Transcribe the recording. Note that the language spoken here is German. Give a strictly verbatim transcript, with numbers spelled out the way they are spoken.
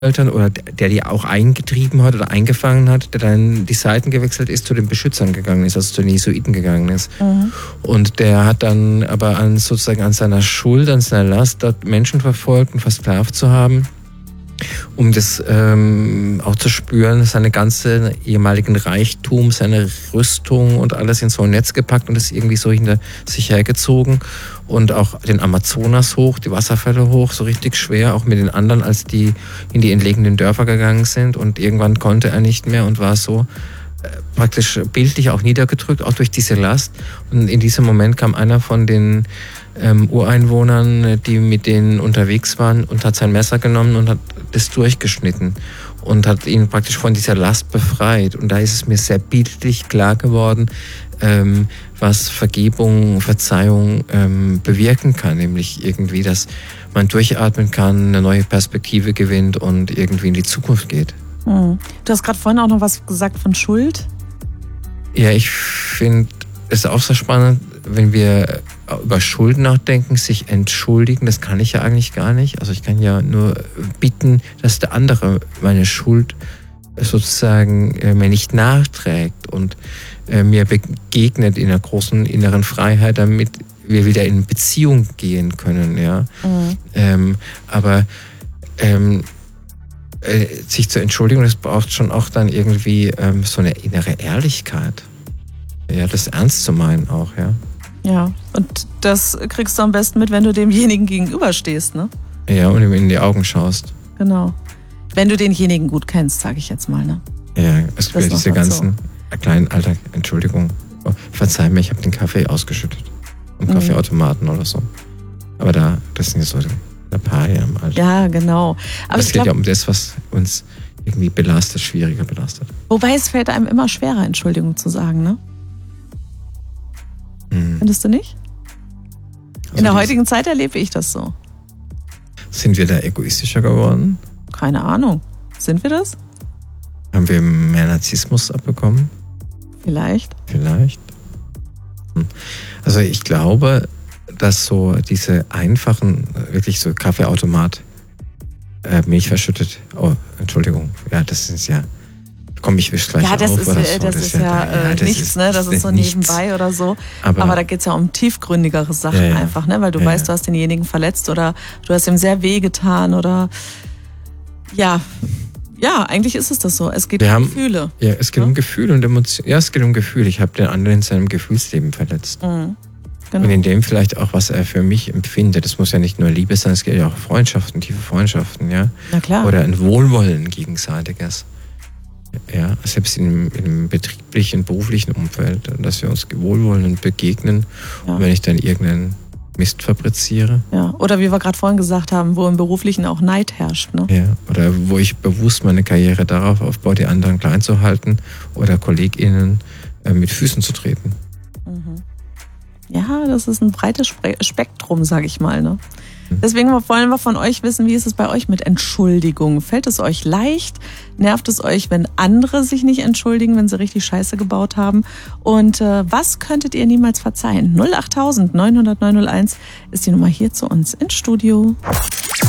oder der die auch eingetrieben hat oder eingefangen hat, der dann die Seiten gewechselt ist, zu den Beschützern gegangen ist, also zu den Jesuiten gegangen ist. Mhm. Und der hat dann aber an, sozusagen an seiner Schuld, an seiner Last, dort Menschen verfolgt und versklavt zu haben, um das ähm, auch zu spüren, seine ganze ehemaligen Reichtum, seine Rüstung und alles in so ein Netz gepackt und das irgendwie so hinter sich hergezogen und auch den Amazonas hoch, die Wasserfälle hoch, so richtig schwer, auch mit den anderen, als die in die entlegenen Dörfer gegangen sind und irgendwann konnte er nicht mehr und war so äh, praktisch bildlich auch niedergedrückt, auch durch diese Last. Und in diesem Moment kam einer von den ähm, Ureinwohnern, die mit denen unterwegs waren, und hat sein Messer genommen und hat das durchgeschnitten und hat ihn praktisch von dieser Last befreit. Und da ist es mir sehr bildlich klar geworden, ähm, was Vergebung, Verzeihung ähm, bewirken kann, nämlich irgendwie, dass man durchatmen kann, eine neue Perspektive gewinnt und irgendwie in die Zukunft geht. Mhm. Du hast gerade vorhin auch noch was gesagt von Schuld. Ja, ich finde es auch sehr spannend, wenn wir über Schuld nachdenken, sich entschuldigen, das kann ich ja eigentlich gar nicht. Also ich kann ja nur bitten, dass der andere meine Schuld sozusagen äh, mir nicht nachträgt und äh, mir begegnet in einer großen inneren Freiheit, damit wir wieder in Beziehung gehen können. Ja? Mhm. Ähm, aber ähm, äh, sich zu entschuldigen, das braucht schon auch dann irgendwie ähm, so eine innere Ehrlichkeit. Ja, das ernst zu meinen auch, ja. Ja, und das kriegst du am besten mit, wenn du demjenigen gegenüberstehst, ne? Ja, und ihm in die Augen schaust. Genau. Wenn du denjenigen gut kennst, sage ich jetzt mal, ne? Ja, es gibt diese ganzen so. kleinen Alltag, Entschuldigung, oh, verzeih mir, ich habe den Kaffee ausgeschüttet. Im mhm. Kaffeeautomaten oder so. Aber da, das sind ja so ein paar Jahre im Alter. Ja, genau. Aber es geht glaub, ja um das, was uns irgendwie belastet, schwieriger belastet. Wobei es fällt einem immer schwerer, Entschuldigung zu sagen, ne? Mhm. Findest du nicht? Also in der heutigen Zeit erlebe ich das so. Sind wir da egoistischer geworden? Keine Ahnung. Sind wir das? Haben wir mehr Narzissmus abbekommen? Vielleicht. Vielleicht. Also ich glaube, dass so diese einfachen, wirklich so Kaffeeautomat, äh, Milch verschüttet, oh, Entschuldigung, ja, das ist ja, komm, ich wisch gleich ja, das auf ist, oder so. Das, das ist ja, ja, äh, ja das nichts, ist, ne? Das ist so nichts. Nebenbei oder so. Aber, Aber da geht es ja um tiefgründigere Sachen ja, ja. einfach, ne? Weil du ja, weißt, du hast denjenigen verletzt oder du hast ihm sehr weh getan oder ja, ja, eigentlich ist es das so. Es geht Wir um haben, Gefühle. Ja, es geht ja? um Gefühle und Emotionen. Ja, es geht um Gefühle. Ich habe den anderen in seinem Gefühlsleben verletzt. Mhm. Genau. Und in dem vielleicht auch, was er für mich empfindet. Das muss ja nicht nur Liebe sein, es geht ja auch Freundschaften, tiefe Freundschaften, ja. Na klar. Oder ein Wohlwollen gegenseitiges. Ja, selbst im, im betrieblichen, beruflichen Umfeld, dass wir uns wohlwollend begegnen. Ja. Und wenn ich dann irgendeinen Mist fabriziere. Ja, oder wie wir gerade vorhin gesagt haben, wo im Beruflichen auch Neid herrscht. Ne? Ja, oder wo ich bewusst meine Karriere darauf aufbaue, die anderen klein zu halten oder KollegInnen äh, mit Füßen zu treten. Mhm. Ja, das ist ein breites Spektrum, sag ich mal. Ne? Deswegen wollen wir von euch wissen, wie ist es bei euch mit Entschuldigung? Fällt es euch leicht? Nervt es euch, wenn andere sich nicht entschuldigen, wenn sie richtig Scheiße gebaut haben? Und äh, was könntet ihr niemals verzeihen? null acht neunhundert neunhundert neunhunderteins ist die Nummer hier zu uns ins Studio.